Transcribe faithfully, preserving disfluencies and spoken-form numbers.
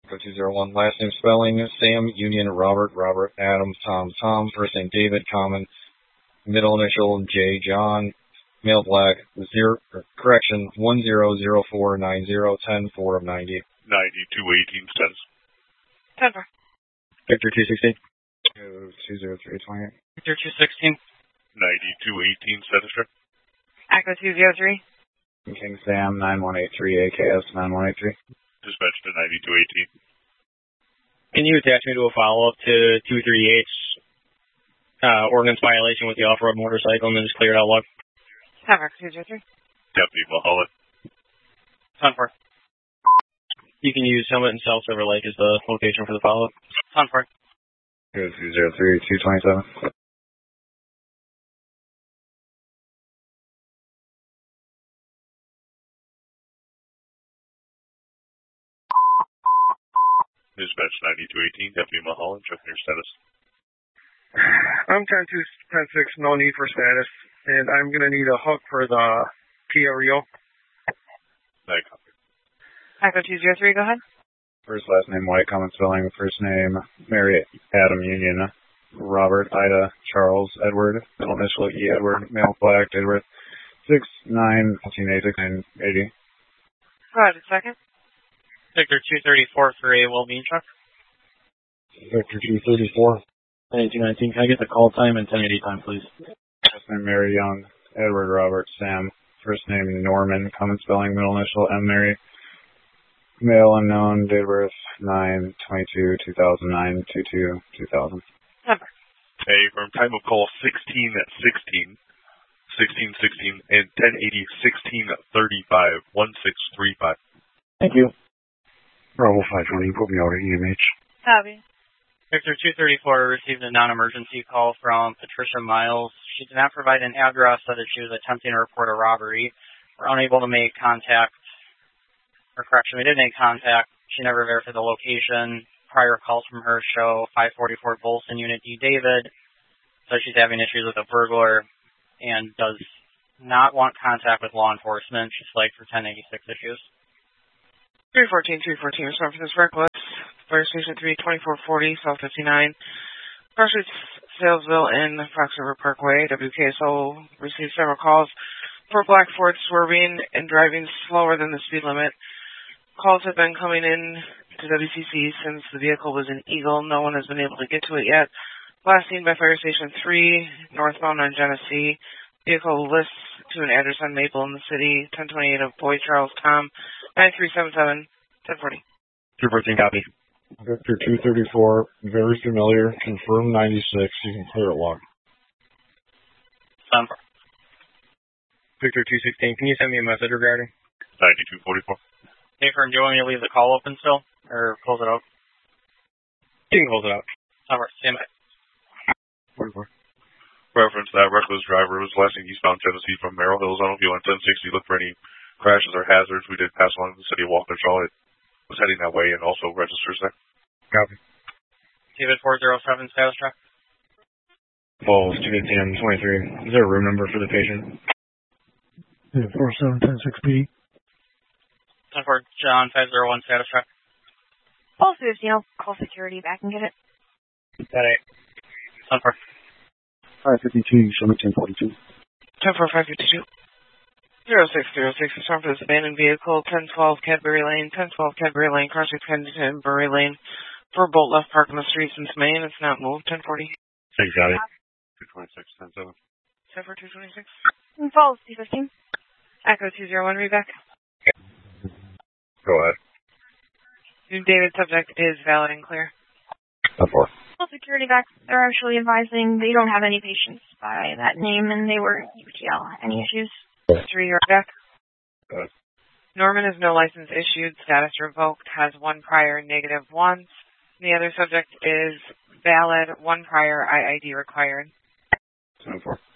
two zero one, last name spelling, Sam, Union, Robert, Robert, Adam, Tom, Tom, first name David, common, middle initial J, John, male black, zero, correction, one zero zero four nine zero ten four of ninety. ninety-two eighteen status. ten four. Victor two sixteen. two zero three twenty-eight. Victor two sixteen. ninety-two eighteen status check. Echo two zero three. King Sam, nine one eight three, A K S nine one eight three. Dispatch to ninety-two eighteen. Can you attach me to a follow-up to two thirty-eight's uh, ordinance violation with the off-road motorcycle and then just clear it out, look? ten four two zero three. Deputy Mulholland. ten four. You can use Summit and South Silver Lake as the location for the follow-up. ten four. two zero three two twenty-seven. Dispatch ninety-two eighteen, Deputy Mulholland, checking your status. I'm ten two ten six, no need for status, and I'm going to need a hook for the Kia Rio. I copy. Echo two zero three, go ahead. First, last name White, common spelling, first name Mary, Adam, Union, Robert, Ida, Charles, Edward, middle initial E, Edward, male black, Edward, six nine nineteen eighty-six eighty. Go ahead, a second. Victor two thirty-four for a well-being truck. Victor two thirty-four. ninety-two nineteen, can I get the call time and ten eighty time, please? First name Mary Young, Edward, Robert, Sam, first name Norman, common spelling, middle initial M, Mary, male unknown, date of birth nine twenty-two two thousand nine, two two two thousand. Number. Hey, from time of call sixteen sixteen, sixteen sixteen, and ten eighty sixteen thirty-five, one six three five. Thank you. Bravo five twenty, put me over to E M H. Copy. Victor two thirty-four received a non-emergency call from Patricia Miles. She did not provide an address, so that she was attempting to report a robbery. We're unable to make contact, or correction, we did make contact. She never verified the location. Prior calls from her show five forty-four Bolson, Unit D David. So she's having issues with a burglar and does not want contact with law enforcement. She's flagged for ten eighty-six issues. three fourteen, three fourteen, respond for this reckless. Fire Station three, twenty-four forty, South fifty-nine. Cross Streets, Salesville, and Fox River Parkway. W K S O received several calls for Black Ford swerving and driving slower than the speed limit. Calls have been coming in to W C C since the vehicle was in Eagle. No one has been able to get to it yet. Last seen by Fire Station three, northbound on Genesee. Vehicle lists to an address on Maple in the city. ten twenty-eight of Boyd Charles Tom, nine three seven seven, ten forty. two fourteen, copy. Victor two thirty-four, very familiar, confirm ninety-six, you can clear it log. Sound for. Victor two sixteen, can you send me a message regarding? ninety-two forty-four. Hey, Fern, do you want me to leave the call open still, or close it out? You can close it out. All right, stand by. forty-four. Reference that reckless driver was last seen eastbound Tennessee from Merrill Hills on O'Neill on ten sixty. Look for any crashes or hazards. We did pass along the city of Waukesha. It was heading that way and also registers there. Copy. David four zero seven, status check. Falls two fifteen twenty-three. Is there a room number for the patient? Yeah, four seven ten six P. ten four, John five zero one, status check. Pulse fifteen, I'll call security back and get it. ten eight. ten four. five fifty-two, show me ten forty-two. ten four, five fifty-two. zero six zero six, respond for this abandoned vehicle. ten twelve Cadbury Lane, ten twelve Cadbury Lane, Cross Street, Kensington, Bury Lane. For a bolt left parked on the street since May, and it's not moved. ten forty. Thanks, got it. two twenty-six, ten seven. ten four, two twenty-six. Falls two fifteen. Echo two zero one, read back. Go ahead. New David, subject is valid and clear. ten four. Well, security back, they're actually advising they don't have any patients by that name, and they were U T L. Any issues? Three, you're back. Go ahead. Norman has no license issued, status revoked, has one prior, negative once. The other subject is valid, one prior, I I D required. ten four.